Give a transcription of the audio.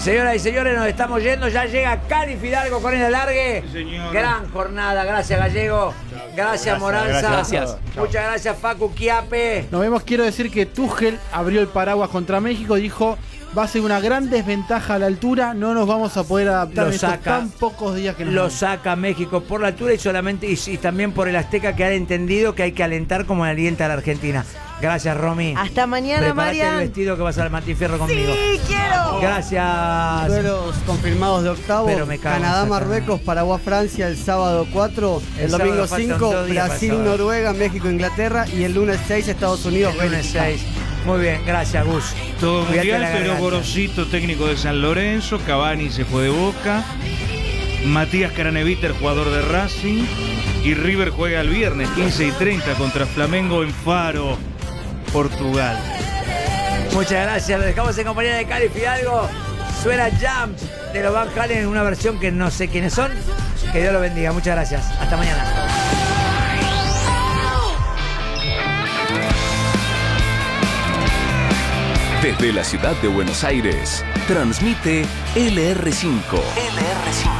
Señoras y señores, nos estamos yendo. Ya llega Cali Fidalgo con el alargue. Sí, señor. Gran jornada. Gracias, Gallego. Gracias, Moranza. Gracias. Muchas gracias, Facu Quiape. Nos vemos, quiero decir que Tuchel abrió el paraguas contra México, dijo, va a ser una gran desventaja a la altura, no nos vamos a poder adaptar Lo en estos saca. tan pocos días que nos Lo dan. saca México por la altura y también por el Azteca, que han entendido que hay que alentar como alienta a la Argentina. Gracias, Romy. Hasta mañana, Prepárate Marian. el vestido que vas al Martín Fierro conmigo. Sí, quiero. Gracias. Duelos confirmados de octavo. Pero me cago en Canadá, esa Marruecos, Paraguay, Francia el sábado 4. El sábado domingo faltan 5, 2 días para el Brasil, sábado. Noruega, México, Inglaterra. Y el lunes 6, Estados Unidos, El lunes Bélgica. 6. Muy bien, gracias, Gus. Todo Cuídate mundial, la pero garganta. Gorosito, técnico de San Lorenzo. Cavani se fue de Boca. Matías Caraneviter, jugador de Racing. Y River juega el viernes 15:30 contra Flamengo en Faro, Portugal. Muchas gracias. Lo dejamos en compañía de Cali Fidalgo. Suena Jump de los Van Halen en una versión que no sé quiénes son. Que Dios los bendiga. Muchas gracias. Hasta mañana. Desde la ciudad de Buenos Aires, transmite LR5.